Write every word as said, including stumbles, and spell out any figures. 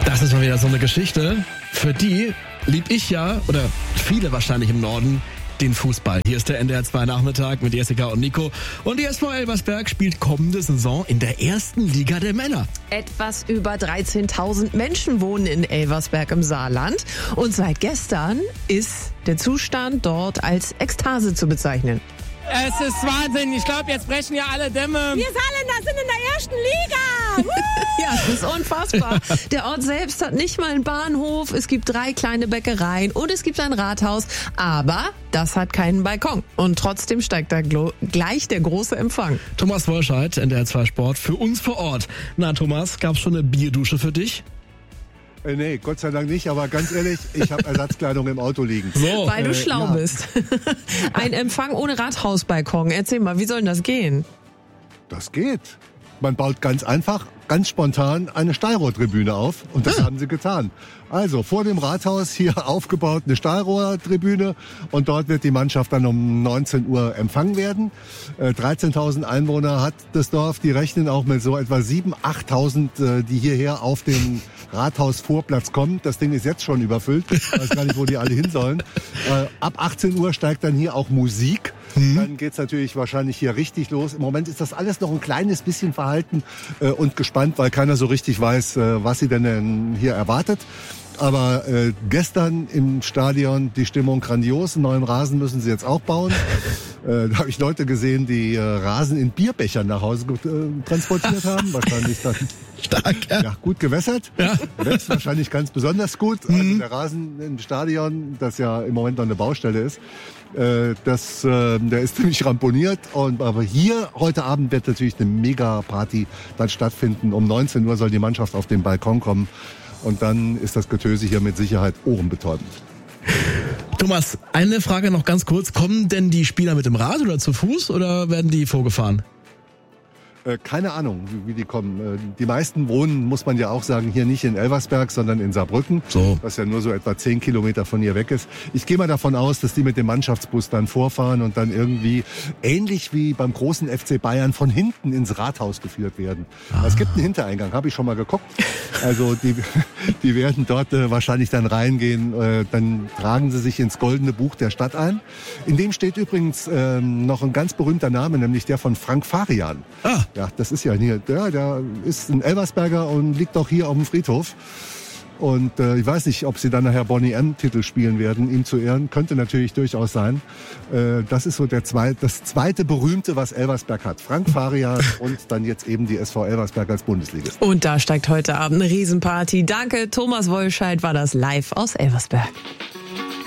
Das ist mal wieder so eine Geschichte. Für die lieb ich ja, oder viele wahrscheinlich im Norden, den Fußball. Hier ist der N D R zwei Nachmittag mit Jessica und Nico. Und die S V Elversberg spielt kommende Saison in der ersten Liga der Männer. Etwas über dreizehntausend Menschen wohnen in Elversberg im Saarland. Und seit gestern ist der Zustand dort als Ekstase zu bezeichnen. Es ist Wahnsinn. Ich glaube, jetzt brechen ja alle Dämme. Wir Saarländer sind in der ersten Liga. Ja, das ist unfassbar. Der Ort selbst hat nicht mal einen Bahnhof. Es gibt drei kleine Bäckereien und es gibt ein Rathaus. Aber das hat keinen Balkon. Und trotzdem steigt da glo- gleich der große Empfang. Thomas Wollscheid, N D R zwei Sport, für uns vor Ort. Na Thomas, gab's schon eine Bierdusche für dich? Äh, nee, Gott sei Dank nicht, aber ganz ehrlich, ich habe Ersatzkleidung im Auto liegen. So. Weil du Äh, schlau ja. bist. Ein Empfang ohne Rathausbalkon. Erzähl mal, wie soll denn das gehen? Das geht. Man baut ganz einfach, ganz spontan eine Stahlrohrtribüne auf und das Ah. haben sie getan. Also vor dem Rathaus hier aufgebaut eine Stahlrohrtribüne und dort wird die Mannschaft dann um neunzehn Uhr empfangen werden. Äh, dreizehntausend Einwohner hat das Dorf, die rechnen auch mit so etwa siebentausend, achttausend, äh, die hierher auf den Rathausvorplatz kommen. Das Ding ist jetzt schon überfüllt. Ich weiß gar nicht, wo die alle hin sollen. Äh, ab achtzehn Uhr steigt dann hier auch Musik. Mhm. Dann geht's natürlich wahrscheinlich hier richtig los. Im Moment ist das alles noch ein kleines bisschen verhalten äh, und gespannt, weil keiner so richtig weiß, äh, was sie denn, denn hier erwartet. Aber äh, gestern im Stadion die Stimmung grandios. Einen neuen Rasen müssen sie jetzt auch bauen. Äh, da habe ich Leute gesehen, die äh, Rasen in Bierbechern nach Hause äh, transportiert haben. Wahrscheinlich dann Stark, ja. ja, gut gewässert. Ja. Wächst wahrscheinlich ganz besonders gut. Also der Rasen im Stadion, das ja im Moment noch eine Baustelle ist, äh, das, äh, der ist ziemlich ramponiert. Und, aber hier heute Abend wird natürlich eine Mega-Party dann stattfinden. Um neunzehn Uhr soll die Mannschaft auf den Balkon kommen. Und dann ist das Getöse hier mit Sicherheit ohrenbetäubend. Thomas, eine Frage noch ganz kurz. Kommen denn die Spieler mit dem Rad oder zu Fuß oder werden die vorgefahren? Äh, keine Ahnung, wie, wie die kommen. Äh, die meisten wohnen, muss man ja auch sagen, hier nicht in Elversberg, sondern in Saarbrücken, So. was ja nur so etwa zehn Kilometer von hier weg ist. Ich gehe mal davon aus, dass die mit dem Mannschaftsbus dann vorfahren und dann irgendwie ähnlich wie beim großen F C Bayern von hinten ins Rathaus geführt werden. Ah. Es gibt einen Hintereingang, habe ich schon mal geguckt. Also die, die werden dort äh, wahrscheinlich dann reingehen. Äh, dann tragen sie sich ins goldene Buch der Stadt ein. In dem steht übrigens äh, noch ein ganz berühmter Name, nämlich der von Frank Farian. Ah. Ja, das ist ja hier, der, der ist ein Elversberger und liegt auch hier auf dem Friedhof. Und äh, ich weiß nicht, ob sie dann nachher Bonnie M-Titel spielen werden, ihm zu ehren. Könnte natürlich durchaus sein. Äh, das ist so der zwei, das zweite berühmte, was Elversberg hat. Frank Farian und dann jetzt eben die S V Elversberg als Bundesligist. Und da steigt heute Abend eine Riesenparty. Danke, Thomas Wollscheid war das live aus Elversberg.